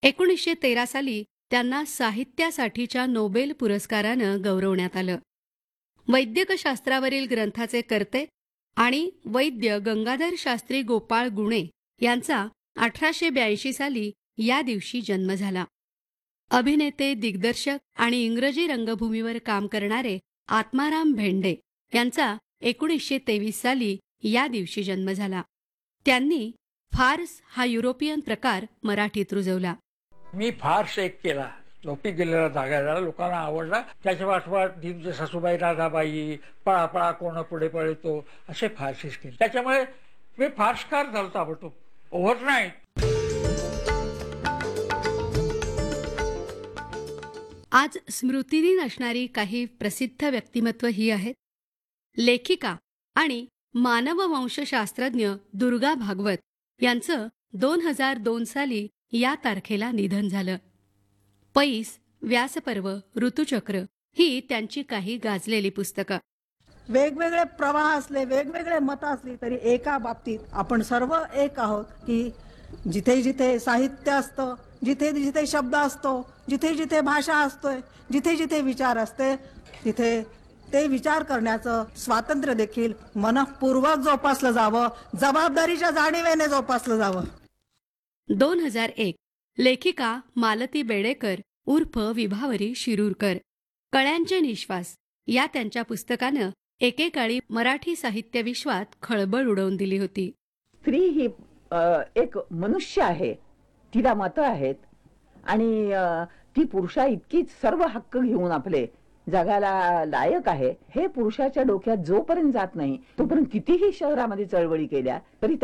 1913 साली त्यांना साहित्यासाठीच्या नोबेल पुरस्कारानं गौरवण्यात आलं. वैद्यकशास्त्रावरील ग्रंथाचे कर्ते आणि वैद्य गंगाधर शास्त्री गोपाळ गुणे यांचा 1882 साली या दिवशी जन्म झाला. अभिनेते, दिग्दर्शक आणि इंग्रजी रंगभूमीवर काम करणारे आत्माराम भेंडे यांचा 1923 साली या दिवशी जन्म झाला. त्यांनी फार्स हा युरोपियन प्रकार मराठीत रुजवला. मी फार्स एक केला, झोपी गेलेला जागा झाला, लोकांना आवडला. त्याच्या पाठोपाठ दिनचे सासूबाई, राधाबाई, पळा पळा कोण पुढे पळतो असे फारसेस केले. त्याच्यामुळे मी फार्सकार झालो ताबडतोब, ओव्हरनाईट. आज स्मृतिदिन असणारी काही प्रसिद्ध व्यक्तिमत्व ही आहेत. लेखिका आणि मानववंशशास्त्रज्ञ दुर्गा भागवत यांचं 2002 साली या तारखेला निधन झालं. पैस, व्यासपर्व, ऋतुचक्र ही त्यांची काही गाजलेली पुस्तकं. वेगवेगळे प्रवाह असले, वेगवेगळे मत असली तरी एका बाबतीत आपण सर्व एक आहोत की जिथे जिथे साहित्य असतं, जिथे जिथे शब्द असतो, जिथे जिथे भाषा असतोय, जिथे जिथे विचार असते, तिथे ते विचार करण्याचं स्वातंत्र्य देखील मनःपूर्वक जोपासलं जावं, जबाबदारीच्या जाणीवेने जोपासलं जावं. 2001 लेखिका मालती बेडेकर उर्फ विभावरी शिरूरकर, कळ्यांचे निश्वास या त्यांच्या पुस्तकानं एकेकाळी मराठी साहित्य विश्वात खळबळ उडवून दिली होती. स्त्री ही एक मनुष्य आहे, तिला मतं आहेत आणि ती पुरुषा इतकीच सर्व हक्क घेऊन आपले जगाला लायक आहे हे पुरुषाच्या डोक्यात जोपर्यंत जात नाही तोपर्यंत कितीही शहरामध्ये चळवळी केल्या तरी